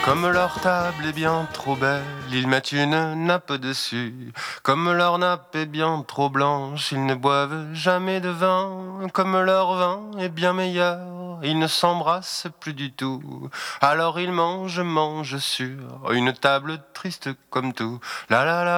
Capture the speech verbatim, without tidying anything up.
Comme leur table est bien trop belle, ils mettent une nappe dessus. Comme leur nappe est bien trop blanche, ils ne boivent jamais de vin. Comme leur vin est bien meilleur, ils ne s'embrassent plus du tout. Alors ils mangent, mangent sur une table triste comme tout. La la la.